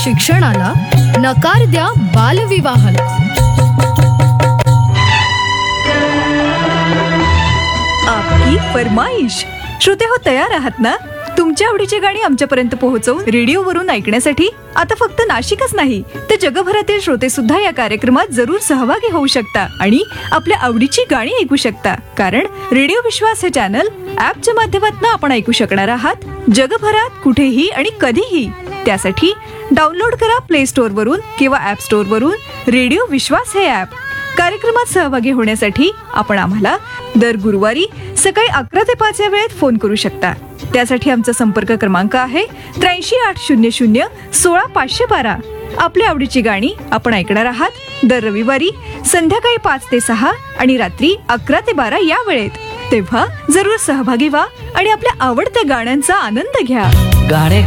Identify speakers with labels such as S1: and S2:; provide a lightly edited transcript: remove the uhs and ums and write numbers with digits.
S1: शिक्षणाला, नकार द्या बालविवाहाला.
S2: आपकी फरमाईश. श्रोते हो, तयार आहात ना तुमच्या आवडीची गाणी आमच्यापर्यंत पोहोचवून रेडिओवरून ऐकण्यासाठी? आता फक्त नाशिकच नाही तर जगभरातील श्रोते सुद्धा या कार्यक्रमात जरूर सहभागी होऊ शकता आणि आपल्या आवडीची गाणी ऐकू शकता. कारण रेडिओ विश्वास हे चॅनल ऍपच्या माध्यमातून आपण ऐकू शकणार आहात जगभरात कुठेही आणि कधीही. त्यासाठी डाउनलोड करा प्ले स्टोअर वरून किंवा ऍप स्टोअर वरून रेडिओ विश्वास हे ऍप. कार्यक्रमात सहभागी होण्यासाठी आपण आम्हाला दर गुरुवारी सकाळी 11 ते 5 या वेळेत फोन करू शकता. त्यासाठी आमचा संपर्क क्रमांक आहे 83-800 16-512. आपल्या आवडीची गाणी आपण ऐकणार आहात दर रविवारी संध्याकाळी 5 ते 6 आणि रात्री 11 ते 12 या वेळेत. तेव्हा जरूर सहभागी व्हा आणि आपल्या आवडत्या गाण्यांचा आनंद घ्या.
S3: गाणे